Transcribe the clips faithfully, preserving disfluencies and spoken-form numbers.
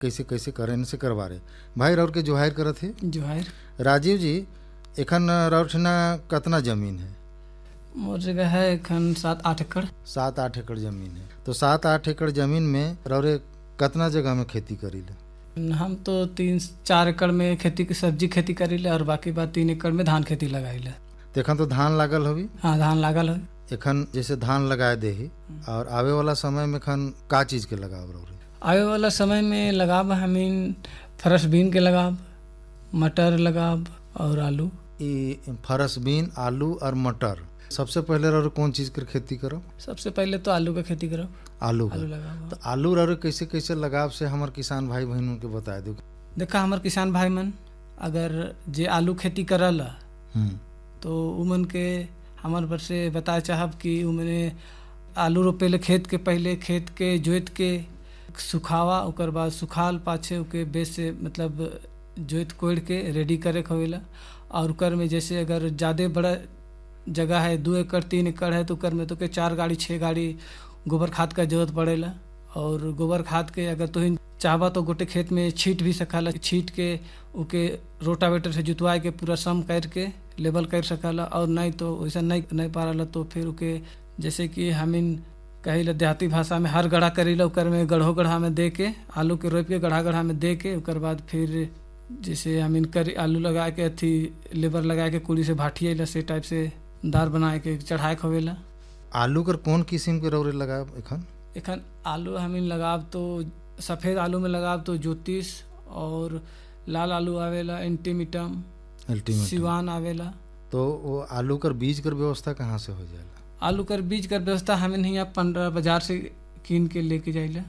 कैसे कैसे करे से करवा रहे भाई राउर के जोहार करत है। जोहार। राजीव जी एखन राउर ठिना कतना जमीन है? मोर जगह है एखन सात आठ एकड़। सात आठ एकड़ जमीन है। तो सात आठ एकड़ जमीन में राउरे कतना जगह में खेती करीले? हम तो तीन चार एकड़ में खेती की सब्जी खेती करीले और बाकी बात तीन एकड़ में धान खेती लगाईले। एखन तो धान लागल होगी? हाँ धान लागल है। एखन जैसे धान लगाए दे ही और आवे वाला समय में एखन का चीज के लगाव रहे? आवे वाला समय में लगाब हमीन फरस बीन के लगाब, मटर लगाब और आलू। ई फरस बीन, आलू और मटर। सबसे पहले रहो कौन चीज की खेती करो? सबसे पहले तो आलू का खेती करो। आलू आलू लगाब। तो आलू रहो कैसे कैसे लगाव से हमार किसान भाई बहनों के बता दो। देखा हमार किसान भाई मन अगर जे आलू खेती करला तो उमन के हमार पर से बताए चाहब कि उमने आलू रोपेले खेत के पहले खेत के जोत के सुखावा ओकर बाद सुखाल पाछे ओके बेस से मतलब जोत कोड़ के रेडी करे खोवेला और उकर में जैसे अगर ज़्यादा बड़ा जगह है दो एकड़ तीन एकड़ है तो उकर में तो के चार गाड़ी छः गाड़ी गोबर खाद का जरूरत पड़ेला और गोबर खाद के अगर तो चाहबा तो गोटे खेत में छीट भी सकाला, छीट के ओके रोटावेटर से जुतवाए के पूरा सम करके लेबल कर सकाला और नहीं तो वैसा नहीं नहीं पारला तो फिर ओके जैसे कि हमीन कही देहाती भाषा में हर गढ़ा करीला ओकर में गढ़ो गढ़ा में दे के आलू के रोप के गढ़ा गढ़ा में दे के ओकर बाद फिर जैसे हमीन कर आलू लगा के अथी लेबर लगा के कुड़ी से भाटिएला से टाइप से दार बनाए के चढ़ाए खोवेला। आलू कर कौन किस्म के रौरे लगाब एखन? एखन आलू हमीन लगाब तो सफ़ेद आलू में लगाब तो ज्योतिष और लाल आलू आवेला एंटीमिटम सिवान आवेला। तो वो आलू कर बीज कर व्यवस्था कहाँ से हो जाएगा? आलू कर बीज कर व्यवस्था हमें यहाँ पंद्रह बाजार से कीन के लेके जाइला।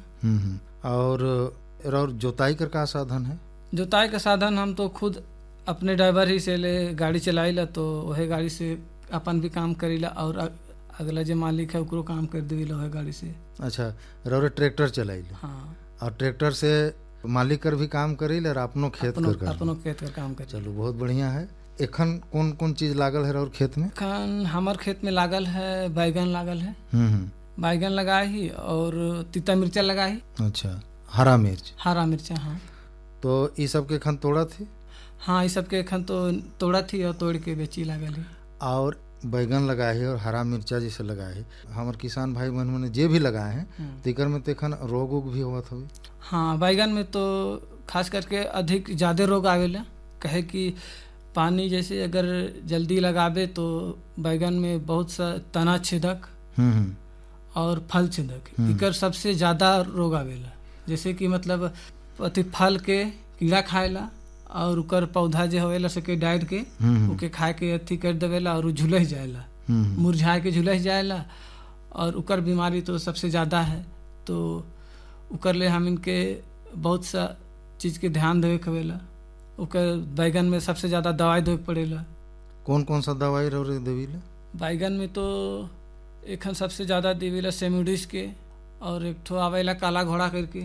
और और जोताई कर का साधन है? जोताई का साधन हम तो खुद अपने ड्राइवर ही से ले गाड़ी चलाइला तो वही गाड़ी से अपन भी काम करीला और अगला जो मालिक है ओकरो काम कर देला वही गाड़ी से। अच्छा रौरे ट्रैक्टर चलाइला? हाँ। और ट्रैक्टर से मालिक कर भी काम करीला और अपनो खेत अपनो, कर अपनो खेत कर काम कर। चलो बहुत बढ़िया है। एखन कौन कौन चीज लागल है और खेत में? एखन हमार खेत में लागल है बैगन लागल है। बैगन लगाए ही और तीता मिर्चा लगाए। अच्छा हरा मिर्च? हरा मिर्चा हाँ। तो ये सब के एखन तोड़ा थी? हाँ ये सब के एखन तो तोड़ा थी और तोड़ के बेची लागल है। और बैगन लगाए है और हरा मिर्चा जैसे लगाए है हमारे किसान भाई बहन ने जे भी लगाए हैं तेकर में तो एखन रोग वोग भी होत होगी? हाँ बैगन में तो खास करके अधिक ज़्यादा रोग आवेला कहे कि पानी जैसे अगर जल्दी लगावे तो बैगन में बहुत सा तना छेदक और फल छेदक इकर सबसे ज़्यादा रोग आवेला। जैसे कि मतलब अति फल के कीड़ा खाएला और उकर पौधा जो होवेला सके डाइट के ओके खाए के अथी कर देवेला और झुलस जाएला, मुरझाए के झुलस जाएला और उकर बीमारी तो सबसे ज़्यादा है। तो उकर ले हम इनके बहुत सा चीज़ के ध्यान देवे कवेला। उकर बैगन में सबसे ज़्यादा दवाई देवे पड़ेला। कौन कौन सा दवाई रहे देवीला? बैगन में तो एखन सबसे ज़्यादा देवीला सेम्यूडिस के और एक ठो आवेला काला घोड़ा करके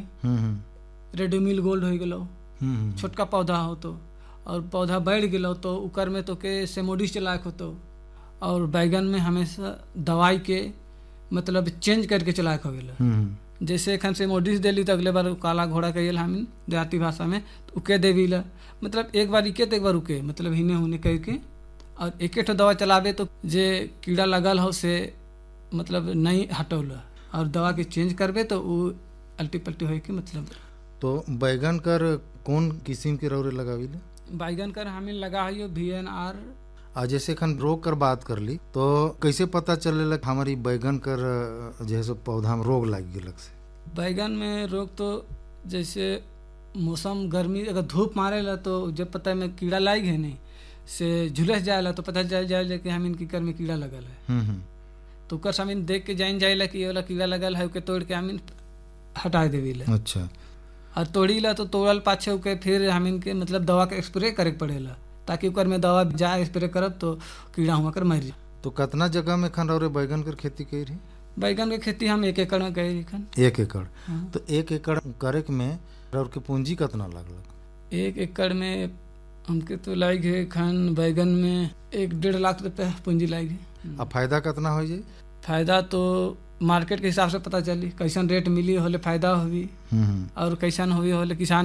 रेडोमिल गोल्ड हो गलो छोटका पौधा हो तो और पौधा बढ़ गलो तो उकर में तो के सेमोडिस चलाक हो तो और बैगन में हमेशा दवाई के मतलब चेंज करके चलाक हो गलो। जैसे एखन सेमोडिस देली तो अगले बार काला घोड़ा कहिए हम देहाती भाषा में तो उके देवीला मतलब एक बार इके तो एक बार उके मतलब हिने होने कह के और एक ठो दवा चलावे तो जे कीड़ा लगल हो से मतलब नहीं हटौला और दवा के चेंज करबे तो वो अल्टी पल्टी हो के मतलब। तो बैगन कर कौन किस्म के रौरे लगावीले? बैगन कर हमें लगा है वी एन आर। आज जैसे खन रोग कर बात कर ली तो कैसे पता चलेला हमारी बैगन कर जैसे पौधा में रोग लग गया? से बैगन में रोग तो जैसे मौसम गर्मी अगर धूप मारेला तो जब पता है कीड़ा लाग है नहीं से झुलस जाएला तो पता चल जाए कि हम इनकी कर में कीड़ा लगल है तो उकर हम देख के जान जाएला कि ये वाला कीड़ा लगल है उके तोड़ के हम हटा देवीला। अच्छा और तोड़ीला तो तोड़ल पाछे उके फिर हम इनके मतलब दवा के स्प्रे करे पड़ेला ताकि उकर में दवा जाए स्प्रे करब तो कीड़ा हुआ कर मर जाए। तो कितना जगह में खन रहे बैगन कर खेती करी? बैगन के खेती हम एक एकड़ में करी खन। एक एकड़? हाँ। तो एक एकड़ करे में और के पूंजी कितना लगल? एक एकड़ में हमके तो लाग है खन बैगन में एक डेढ़ लाख रुपया पूंजी लाग है। अब फायदा कितना हो जाए? फायदा तो मार्केट के हिसाब से पता चली कैसन रेट मिली होले फायदा हुई हम्म, और कैसन हुई होले किसान